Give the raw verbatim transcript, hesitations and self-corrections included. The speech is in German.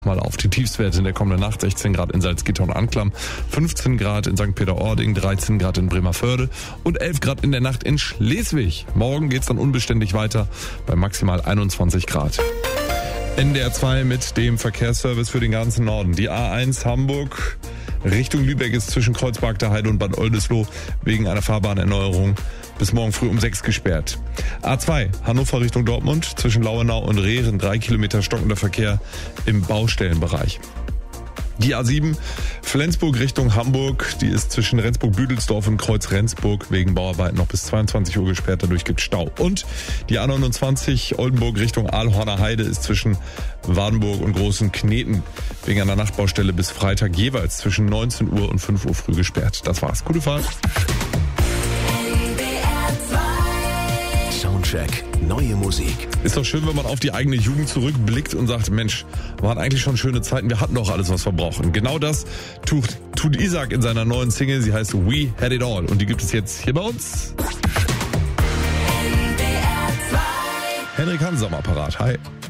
erstmal auf. Die Tiefstwerte in der kommenden Nacht: sechzehn Grad in Salzgitter und Anklam, fünfzehn Grad in Sankt Peter-Ording, dreizehn Grad in Bremervörde und elf Grad in der Nacht in Schleswig. Morgen geht's dann unbeständig weiter bei maximal einundzwanzig Grad. N D R zwei mit dem Verkehrsservice für den ganzen Norden. Die A eins Hamburg Richtung Lübeck ist zwischen Kreuzberg der Heide und Bad Oldesloe wegen einer Fahrbahnerneuerung bis morgen früh um sechs gesperrt. A zwei Hannover Richtung Dortmund zwischen Lauenau und Rehren drei Kilometer stockender Verkehr im Baustellenbereich. Die A sieben Flensburg Richtung Hamburg, die ist zwischen Rendsburg-Büdelsdorf und Kreuz-Rendsburg wegen Bauarbeiten noch bis zweiundzwanzig Uhr gesperrt, dadurch gibt es Stau. Und die A neunundzwanzig Oldenburg Richtung Aalhorner Heide ist zwischen Wardenburg und Großen Kneten wegen einer Nachtbaustelle bis Freitag jeweils zwischen neunzehn Uhr und fünf Uhr früh gesperrt. Das war's. Gute Fahrt. Soundcheck, neue Musik. Ist doch schön, wenn man auf die eigene Jugend zurückblickt und sagt, Mensch, waren eigentlich schon schöne Zeiten, wir hatten doch alles, was wir brauchen. Genau das tut, tut Isaac in seiner neuen Single, sie heißt We Had It All und die gibt es jetzt hier bei uns. Henrik Hansen am Apparat, hi.